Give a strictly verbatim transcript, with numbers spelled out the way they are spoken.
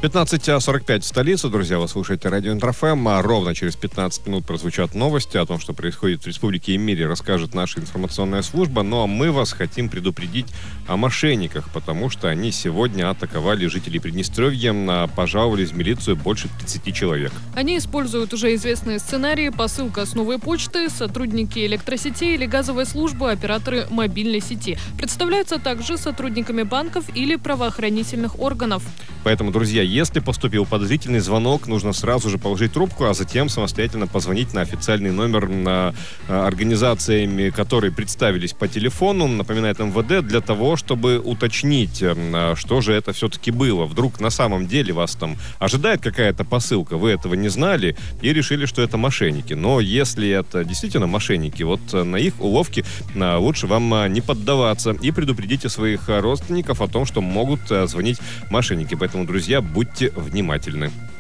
пятнадцать сорок пять в столице, друзья, вы слушаете радио Интер-ФМ, а ровно через пятнадцать минут прозвучат новости о том, что происходит в республике и мире, расскажет наша информационная служба, но мы вас хотим предупредить о мошенниках, потому что они сегодня атаковали жителей Приднестровья, пожаловались в милицию больше тридцати человек. Они используют уже известные сценарии: посылка с новой почты, сотрудники электросетей или газовой службы, операторы мобильной сети. Представляются также сотрудниками банков или правоохранительных органов. Поэтому, друзья, если поступил подозрительный звонок, нужно сразу же положить трубку, а затем самостоятельно позвонить на официальный номер на организациями, которые представились по телефону, напоминает эм вэ дэ, для того, чтобы уточнить, что же это все-таки было. Вдруг на самом деле вас там ожидает какая-то посылка, вы этого не знали и решили, что это мошенники. Но если это действительно мошенники, вот на их уловки лучше вам не поддаваться и предупредите своих родственников о том, что могут звонить мошенники. Поэтому, друзья, будьте внимательны.